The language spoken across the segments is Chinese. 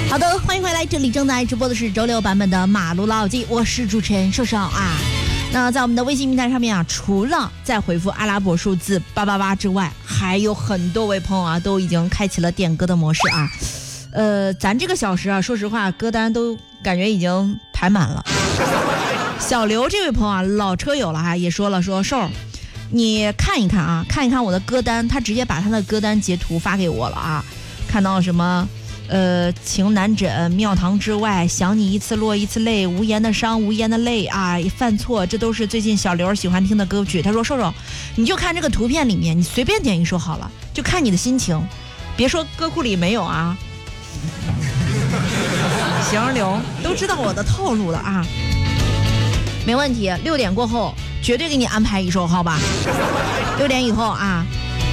好的，欢迎回来，这里正在直播的是周六版本的马路老记，我是主持人瘦瘦啊。那在我们的微信平台上面啊，除了在回复阿拉伯数字888之外，还有很多位朋友啊都已经开启了点歌的模式啊。咱这个小时啊，说实话歌单都感觉已经排满了。小刘这位朋友啊，老车友了哈，也说了说瘦，你看一看啊，看一看我的歌单，他直接把他的歌单截图发给我了啊，看到什么？情难枕，庙堂之外，想你一次落一次泪，无言的伤，无言的泪啊，犯错，这都是最近小刘喜欢听的歌曲。他说瘦瘦，你就看这个图片里面，你随便点一首好了，就看你的心情，别说歌库里没有啊。行，刘都知道我的套路了啊，没问题，6点过后绝对给你安排一首，好吧？6点以后啊。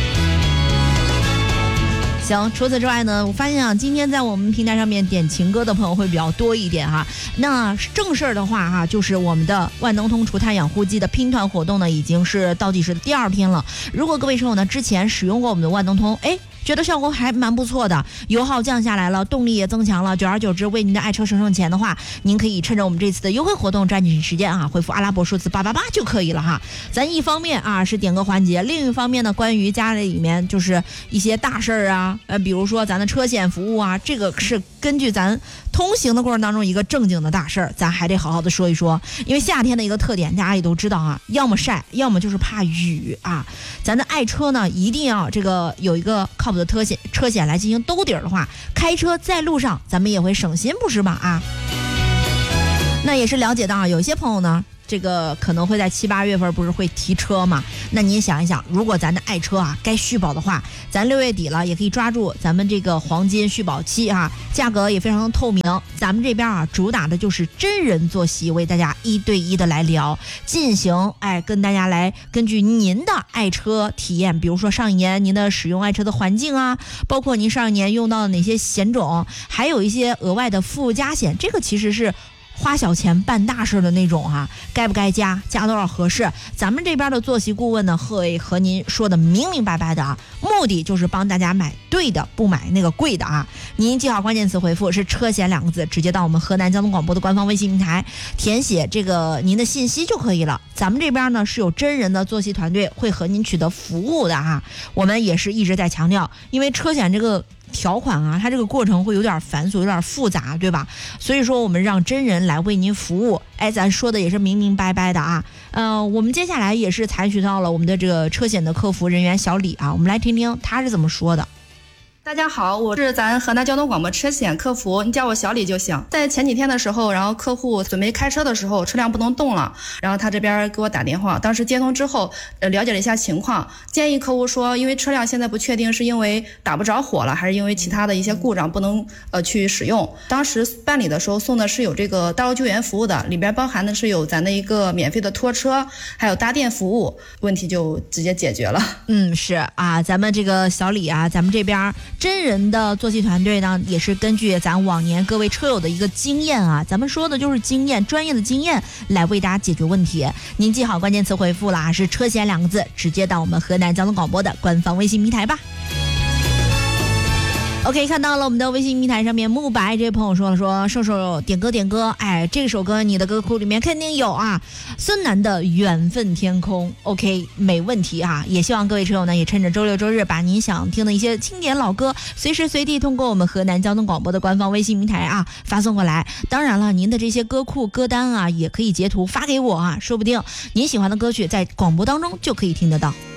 行，除此之外呢，我发现啊，今天在我们平台上面点情歌的朋友会比较多一点哈。那正事儿的话哈，就是我们的万能通除碳养护剂的拼团活动呢，已经是倒计时的第2天了。如果各位朋友呢之前使用过我们的万能通，觉得效果还蛮不错的，油耗降下来了，动力也增强了，久而久之为您的爱车省钱的话，您可以趁着我们这次的优惠活动抓紧时间啊，回复阿拉伯数字888就可以了哈。咱一方面啊是点歌环节，另一方面呢，关于家里面就是一些大事儿啊，比如说咱的车险服务啊，这个是根据咱通行的过程当中一个正经的大事儿，咱还得好好的说一说。因为夏天的一个特点，大家也都知道啊，要么晒，要么就是怕雨啊。咱的爱车呢，一定要这个有一个靠谱的车险来进行兜底儿的话，开车在路上咱们也会省心，不是吧啊？那也是了解到啊，有些朋友呢，这个可能会在7、8月份不是会提车嘛？那您想一想，如果咱的爱车啊该续保的话，咱6月底了也可以抓住咱们这个黄金续保期啊，价格也非常透明。咱们这边啊主打的就是真人坐席，为大家1对1的来聊，进行跟大家来根据您的爱车体验，比如说上一年您的使用爱车的环境啊，包括您上一年用到的哪些险种，还有一些额外的附加险，这个其实是花小钱办大事的那种哈，该不该加多少合适？咱们这边的坐席顾问呢，会和您说的明明白白的啊，目的就是帮大家买对的，不买那个贵的啊。您记好关键词回复是车险2个字，直接到我们河南交通广播的官方微信平台填写这个您的信息就可以了。咱们这边呢是有真人的坐席团队会和您取得服务的啊。我们也是一直在强调，因为车险这个条款啊，它这个过程会有点繁琐，有点复杂，对吧？所以说我们让真人来为您服务，咱说的也是明明白白的啊。我们接下来也是采取到了我们的这个车险的客服人员小李啊，我们来听听他是怎么说的。 大家好，我是咱河南交通广播车险客服，你叫我小李就行。在前几天的时候，然后客户准备开车的时候，车辆不能动了，然后他这边给我打电话，当时接通之后，了解了一下情况，建议客户说，因为车辆现在不确定是因为打不着火了，还是因为其他的一些故障不能去使用。当时办理的时候送的是有这个道路救援服务的，里边包含的是有咱的一个免费的拖车，还有搭电服务，问题就直接解决了。 是啊，咱们这个小李啊，咱们这边真人的坐席团队呢，也是根据咱往年各位车友的一个经验啊，咱们说的就是经验，专业的经验来为大家解决问题。您记好关键词回复啦，是车险2个字，直接到我们河南交通广播的官方微信平台吧。OK， 看到了我们的微信平台上面，慕白这位朋友说了，说瘦瘦点歌，这首歌你的歌库里面肯定有啊，孙楠的缘分天空 OK 没问题啊。也希望各位车友呢，也趁着周六周日把您想听的一些经典老歌随时随地通过我们河南交通广播的官方微信平台啊发送过来。当然了，您的这些歌库歌单啊也可以截图发给我啊，说不定您喜欢的歌曲在广播当中就可以听得到。